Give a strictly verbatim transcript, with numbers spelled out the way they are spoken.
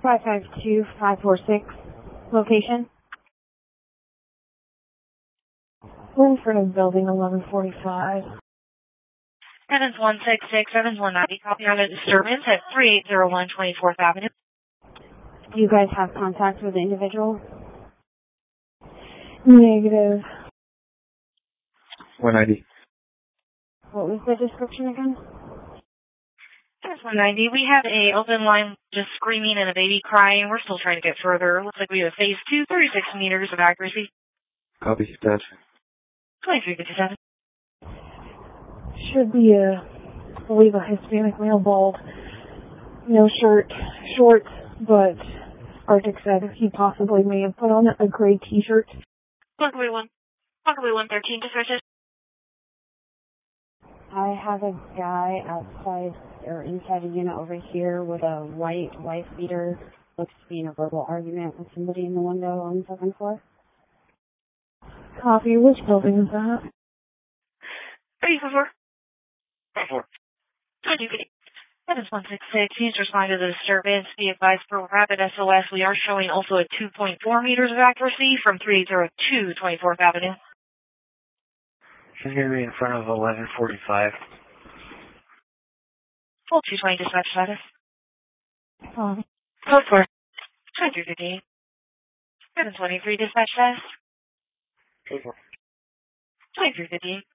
five five two five four six location. In front of building eleven forty-five. Evans one six six, Evans one ninety, copy on a disturbance at three eight zero one twenty-fourth Avenue. Do you guys have contact with the individual? Negative. one ninety. What was the description again? Evans one ninety, we have a open line just screaming and a baby crying. We're still trying to get further. Looks like we have phase two, thirty-six meters of accuracy. Copy, Dad. twenty-three fifty-seven. Should be a, I believe, a Hispanic male, bald, no shirt, shorts, but Arctic said he possibly may have put on a gray t-shirt. Buckley one. Buckley one thirteen, dispatches. I have a guy outside or inside a unit over here with a white wife beater. Looks to be in a verbal argument with somebody in the window on the second floor. Copy. Which building is that? three four four. three four. twenty fifty. Evans one six six, please respond to the disturbance. Be advised for rapid S O S. We are showing also a two point four meters of accuracy from three eight zero two twenty-fourth Avenue. She's going to be in front of eleven forty-five. Full two twenty dispatch status. Um, Code four. twenty-three fifty-eight. Evans twenty-three dispatch status. Code four. twenty-three fifty-eight.